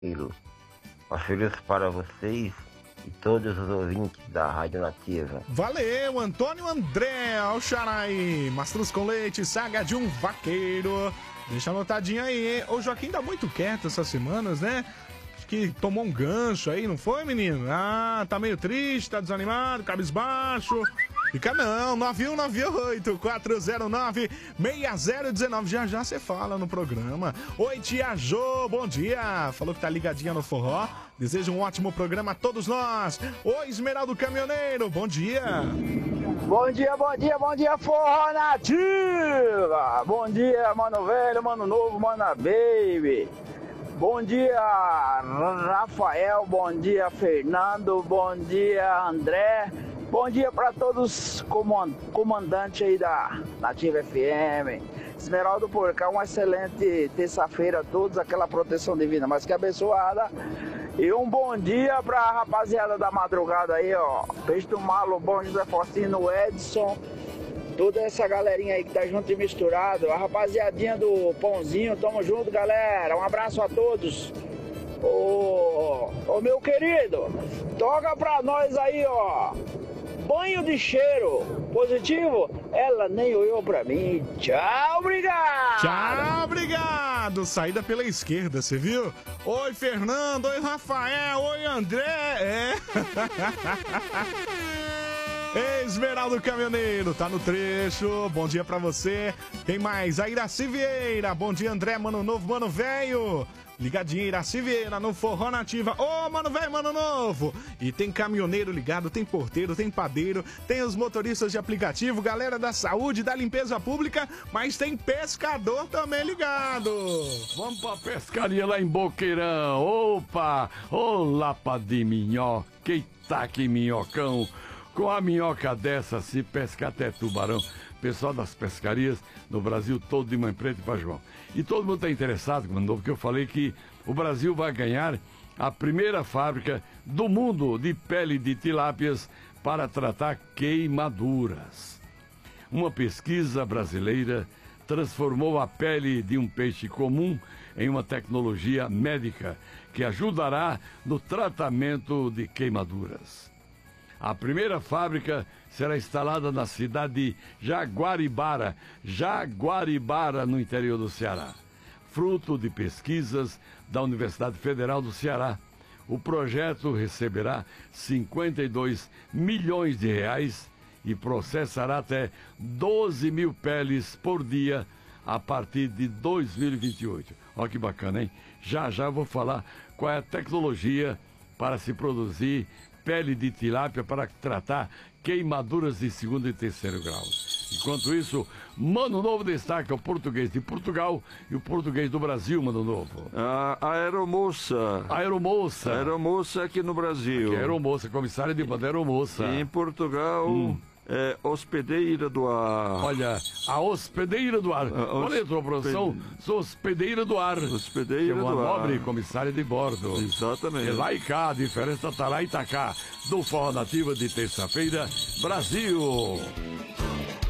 Ofereço para vocês e todos os ouvintes da Rádio Nativa. Valeu, Antônio André, ao Xarai, mastruz com leite, saga de um vaqueiro. Deixa anotadinho aí. O Joaquim tá muito quieto essas semanas, né? Acho que tomou um gancho aí, não foi, menino? Ah, tá meio triste, tá desanimado, cabisbaixo. Fica não, 91984096019. Já já você fala no programa. Oi, tia Jô, bom dia. Falou que tá ligadinha no forró. Desejo um ótimo programa a todos nós. Oi, Esmeraldo Caminhoneiro, bom dia. Bom dia, bom dia, bom dia, forró nativa. Bom dia, mano velho, mano novo, mano baby. Bom dia, Rafael, bom dia, Fernando, bom dia, André. Bom dia para todos comandantes aí da Nativa FM. Esmeraldo Porcão, uma excelente terça-feira a todos, aquela proteção divina, mas que abençoada. E um bom dia para a rapaziada da madrugada aí, ó. Peixe do Malo, bom José Faustino, Edson, toda essa galerinha aí que tá junto e misturado. A rapaziadinha do Pãozinho, tamo junto, galera. Um abraço a todos. Ô meu querido, toca pra nós aí, ó. Banho de cheiro positivo, ela nem olhou pra mim. Tchau, obrigado! Tchau, obrigado! Saída pela esquerda, você viu? Oi, Fernando! Oi, Rafael! Oi, André! Esmeraldo Caminhoneiro, tá no trecho. Bom dia pra você. Tem mais? A Iraci Vieira. Bom dia, André, mano novo, mano velho. Ligadinho, Iraci Vieira, no Forró Nativa. Ô, mano velho, mano novo. E tem caminhoneiro ligado, tem porteiro, tem padeiro, tem os motoristas de aplicativo, galera da saúde, da limpeza pública, mas tem pescador também ligado. Vamos pra pescaria lá em Boqueirão. Opa! Ô, lapa de minhoca. Eita, que minhocão. Com a minhoca dessa, se pesca até tubarão. Pessoal das pescarias no Brasil todo de Mãe Preta e Pá João. E todo mundo está interessado, porque eu falei que o Brasil vai ganhar a primeira fábrica do mundo de pele de tilápias para tratar queimaduras. Uma pesquisa brasileira transformou a pele de um peixe comum em uma tecnologia médica que ajudará no tratamento de queimaduras. A primeira fábrica será instalada na cidade de Jaguaribara, no interior do Ceará. Fruto de pesquisas da Universidade Federal do Ceará, o projeto receberá 52 milhões de reais e processará até 12 mil peles por dia a partir de 2028. Olha que bacana, hein? Já eu vou falar qual é a tecnologia para se produzir pele de tilápia para tratar queimaduras de segundo e terceiro grau. Enquanto isso, Mano Novo destaca o português de Portugal e o português do Brasil, Mano Novo. A aeromoça. Aeromoça aqui no Brasil. Aqui, aeromoça, comissária de banda, aeromoça. Em Portugal, é hospedeira do ar. Olha, a hospedeira do ar. Olha a tua produção, sou hospedeira do ar. Hospedeira do ar. Uma nobre comissária de bordo. Exatamente. E lá e cá, a diferença tá lá e tá cá. Do Forró Nativa de terça-feira, Brasil.